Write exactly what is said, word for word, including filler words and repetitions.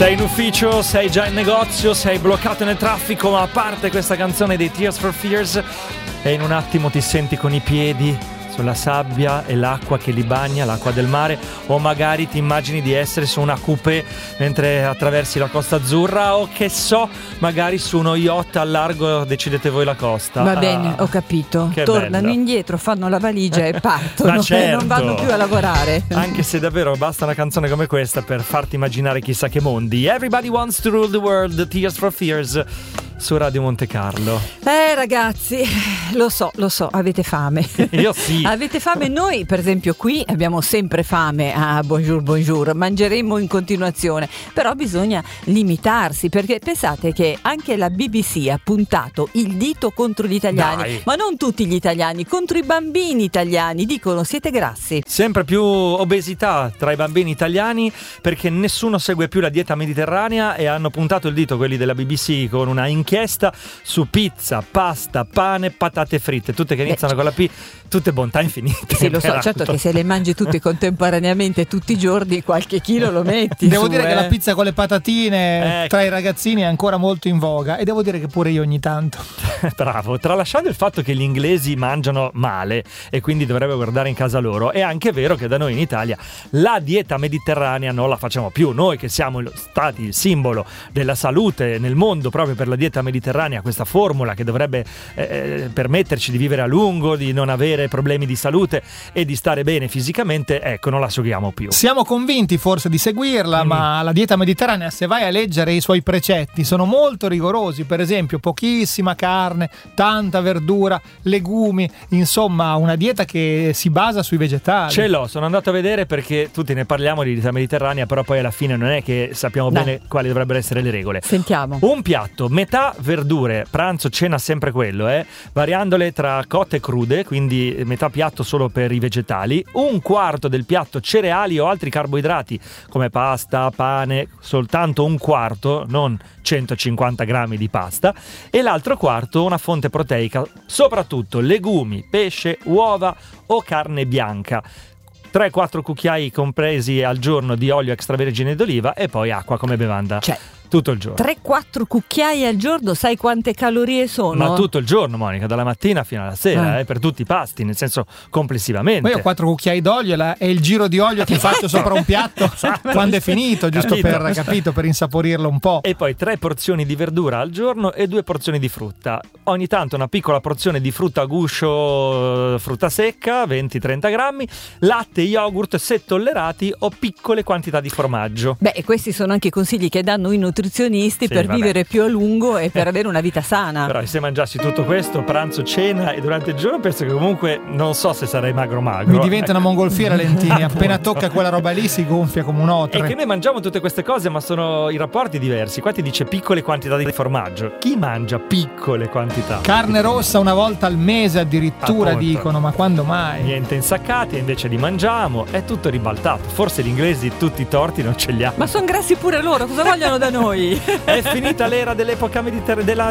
Sei in ufficio, sei già in negozio, sei bloccato nel traffico, ma a parte questa canzone dei Tears for Fears e in un attimo ti senti con i piedi sulla sabbia e l'acqua che li bagna, l'acqua del mare, o magari ti immagini di essere su una coupé mentre attraversi la Costa Azzurra, o che so, magari su uno yacht al largo, decidete voi la costa. Va bene, ah, ho capito. Tornano bello. indietro, fanno la valigia e partono. Ma certo. E non vanno più a lavorare. Anche se davvero basta una canzone come questa per farti immaginare chissà che mondi. Everybody Wants to Rule the World, Tears for Fears su Radio Monte Carlo. Eh ragazzi, lo so, lo so, avete fame. Io sì. Avete fame? Noi per esempio qui abbiamo sempre fame. Ah, bonjour, bonjour, mangeremo in continuazione. Però bisogna limitarsi, perché pensate che anche la B B C ha puntato il dito contro gli italiani. Dai. Ma non tutti gli italiani, contro i bambini italiani. Dicono siete grassi. Sempre più obesità tra i bambini italiani, perché nessuno segue più la dieta mediterranea, e hanno puntato il dito quelli della B B C con una inchiesta su pizza, pasta, pane, patate fritte, tutte che iniziano Beh, con la P, tutte bontà infinite. Sì, lo so, peraltro. certo che se le mangi tutte contemporaneamente tutti i giorni qualche chilo lo metti. Devo su, dire eh. che la pizza con le patatine Ecco. tra i ragazzini è ancora molto in voga, e devo dire che pure io ogni tanto. Bravo, tralasciando il fatto che gli inglesi mangiano male e quindi dovrebbero guardare in casa loro, è anche vero che da noi in Italia la dieta mediterranea non la facciamo più. Noi che siamo stati il simbolo della salute nel mondo proprio per la dieta mediterranea, questa formula che dovrebbe eh, permetterci di vivere a lungo, di non avere problemi di salute e di stare bene fisicamente, ecco, non la seguiamo più. Siamo convinti forse di seguirla, Mm. ma la dieta mediterranea, se vai a leggere i suoi precetti, sono molto rigorosi. Per esempio, pochissima carne, tanta verdura, legumi, insomma una dieta che si basa sui vegetali. Ce l'ho, sono andato a vedere, perché tutti ne parliamo di dieta mediterranea, però poi alla fine non è che sappiamo Dai. bene quali dovrebbero essere le regole. Sentiamo. Un piatto, metà verdure, pranzo, cena, sempre quello, eh, variandole tra cotte e crude, quindi metà piatto solo per i vegetali, un quarto del piatto cereali o altri carboidrati come pasta, pane, soltanto un quarto, non centocinquanta grammi di pasta, e l'altro quarto una fonte proteica, soprattutto legumi, pesce, uova o carne bianca. tre quattro cucchiai compresi al giorno di olio extravergine d'oliva, e poi acqua come bevanda. Cioè, tutto il giorno. tre quattro cucchiai al giorno, sai quante calorie sono? Ma tutto il giorno, Monica, dalla mattina fino alla sera, Ah. eh, per tutti i pasti, nel senso complessivamente. Poi ho quattro cucchiai d'olio, la- è il giro di olio che faccio sopra un piatto quando è finito, giusto Capito. per, capito, per insaporirlo un po'. E poi tre porzioni di verdura al giorno e due porzioni di frutta. Ogni tanto una piccola porzione di frutta a guscio, frutta secca, venti trenta grammi, latte, yogurt se tollerati, o piccole quantità di formaggio. Beh, e questi sono anche i consigli che danno i nutrizionisti Sì, per vabbè. vivere più a lungo e per avere una vita sana. Però se mangiassi tutto questo, pranzo, cena e durante il giorno, penso che comunque non so se sarei magro magro. Mi diventa una mongolfiera, Lentini, Appunto. appena tocca quella roba lì si gonfia come un E otre. che noi mangiamo tutte queste cose, ma sono i rapporti diversi. Qua ti dice piccole quantità di formaggio. Chi mangia piccole quantità? Carne rossa una volta al mese addirittura, Appunto. dicono, ma quando mai? Niente insaccati, e invece li mangiamo. È tutto ribaltato. Forse gli inglesi tutti i torti non ce li hanno. Ma sono grassi pure loro, cosa vogliono da noi? È finita l'era dell'epoca mediter- della